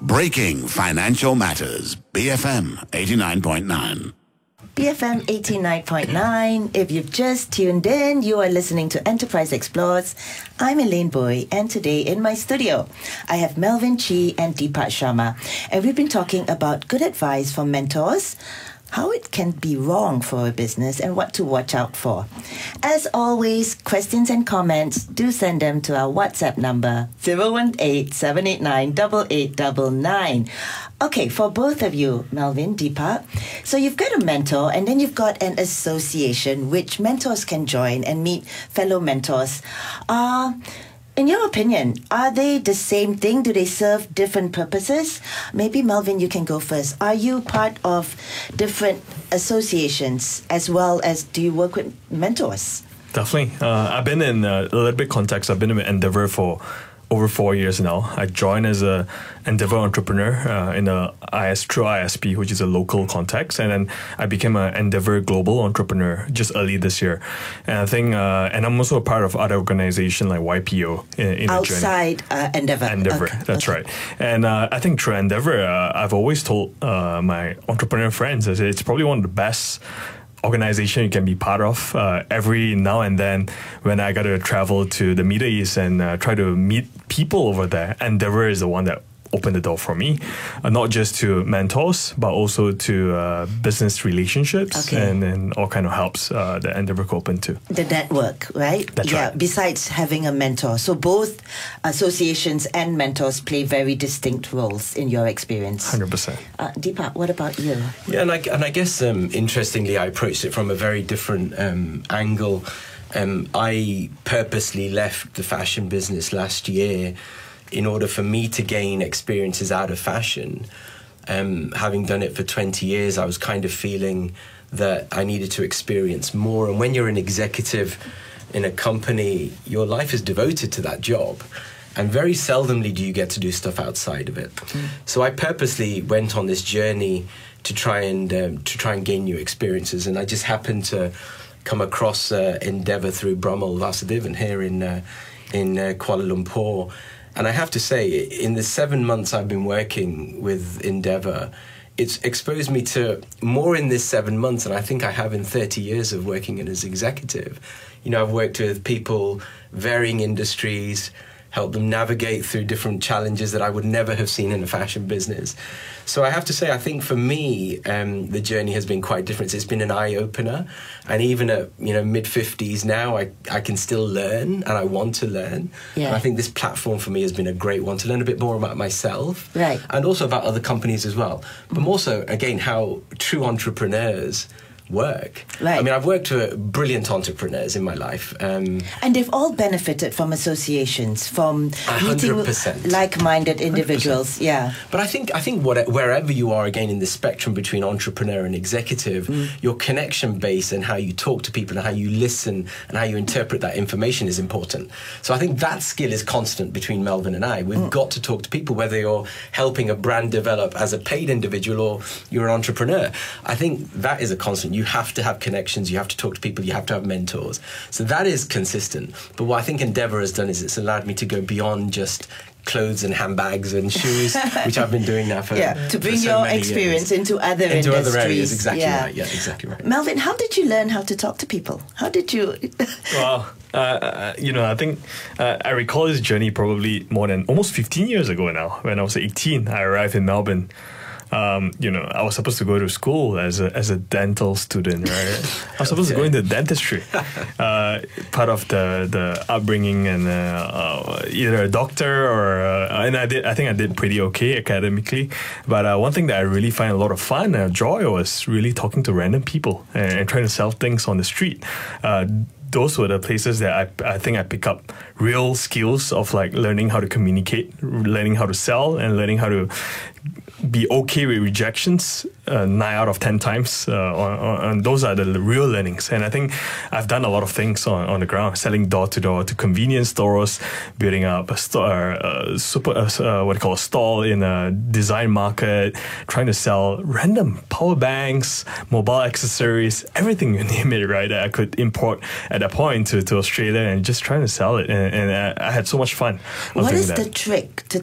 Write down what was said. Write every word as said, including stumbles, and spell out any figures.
Breaking financial matters. B F M eighty-nine point nine. B F M eighty-nine point nine. If you've just tuned in, you are listening to Enterprise Explores. I'm Elaine Boy, and today in my studio, I have Melvin Chee and Deepak Sharma. And we've been talking about good advice from mentors, how it can be wrong for a business, and what to watch out for. As always, questions and comments, do send them to our WhatsApp number, zero one eight, seven eight nine, eight eight nine nine. Okay, for both of you, Melvin, Deepak, so you've got a mentor, and then you've got an association which mentors can join and meet fellow mentors. Uh, in your opinion, are they the same thing? Do they serve different purposes? Maybe, Melvin, you can go first. Are you part of different associations as well as do you work with mentors? Definitely. Uh, I've been in uh, a little bit context. I've been in Endeavour for over four years now. I joined as a Endeavour entrepreneur uh, in a I S through I S P, which is a local context, and then I became an Endeavour global entrepreneur just early this year. And I think, uh, and I'm also a part of other organizations like Y P O in, in outside uh, Endeavour. Endeavour, okay. that's okay. right. And uh, I think through Endeavour, uh, I've always told uh, my entrepreneur friends, I say it's probably one of the best organization you can be part of. Uh, every now and then when I got to travel to the Middle East and uh, try to meet people over there, Endeavour is the one that opened the door for me, uh, not just to mentors, but also to uh, business relationships okay. and, and all kind of helps uh, that Endeavour could open to. The network, right? That's yeah, right. Besides having a mentor. So both associations and mentors play very distinct roles in your experience. one hundred percent. Uh, Deepak, what about you? Yeah, and I, and I guess, um, interestingly, I approached it from a very different um, angle. Um, I purposely left the fashion business last year in order for me to gain experiences out of fashion. Um, having done it for twenty years, I was kind of feeling that I needed to experience more. And when you're an executive in a company, your life is devoted to that job. And very seldomly do you get to do stuff outside of it. Mm. So I purposely went on this journey to try and um, to try and gain new experiences. And I just happened to come across uh, Endeavour through Brahmal Vasudevan here in uh, in uh, Kuala Lumpur. And I have to say, in the seven months I've been working with Endeavour, it's exposed me to more in this seven months than I think I have in thirty years of working as executive. You know, I've worked with people, varying industries, helped them navigate through different challenges that I would never have seen in a fashion business. So I have to say, I think for me, um, the journey has been quite different. It's been an eye-opener. And even at, you know, mid-fifties now, I, I can still learn and I want to learn. Yeah. And I think this platform for me has been a great one to learn a bit more about myself. Right. And also about other companies as well. But more so, again, how true entrepreneurs work. Right. I mean, I've worked with brilliant entrepreneurs in my life. Um, and they've all benefited from associations, from meeting one hundred percent. like-minded individuals. one hundred percent. Yeah. But I think I think what, wherever you are, again, in the spectrum between entrepreneur and executive, mm. your connection base and how you talk to people and how you listen and how you interpret that information is important. So I think that skill is constant between Melvin and I. We've mm. got to talk to people, whether you're helping a brand develop as a paid individual or you're an entrepreneur. I think that is a constant. You have to have connections, you have to talk to people, you have to have mentors. So that is consistent. But what I think Endeavour has done is it's allowed me to go beyond just clothes and handbags and shoes, which I've been doing now for yeah, to bring for so your many experience years. into other into industries. other areas. Exactly yeah. right. Yeah, exactly right. Melvin, how did you learn how to talk to people? How did you? Well, uh, you know, I think uh, I recall this journey probably more than almost fifteen years ago now. When I was eighteen, I arrived in Melbourne. Um, you know, I was supposed to go to school as a as a dental student, right? I was supposed okay. to go into dentistry. Uh, part of the, the upbringing and uh, uh, either a doctor or uh, and I did. I think I did pretty okay academically. But uh, one thing that I really find a lot of fun and joy was really talking to random people and, and trying to sell things on the street. Uh, those were the places that I, I think I pick up real skills of like learning how to communicate, learning how to sell, and learning how to be okay with rejections uh, nine out of ten times. Uh, on, on, and those are the real learnings. And I think I've done a lot of things on, on the ground, selling door to door to convenience stores, building up a store, uh, super, uh, what do you call a stall in a design market, trying to sell random power banks, mobile accessories, everything you name it, right? That I could import at that point to, to Australia and just trying to sell it. And, and I, I had so much fun. What is that. the trick to